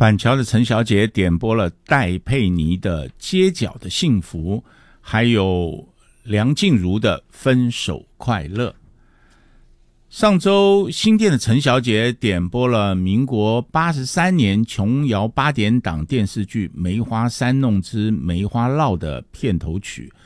板桥的陈小姐点播了戴佩妮的《街角的幸福》，还有梁静茹的《分手快乐》。上周新店的陈小姐点播了民国83年琼瑶8点档电视剧《梅花三弄之梅花烙》的片头曲，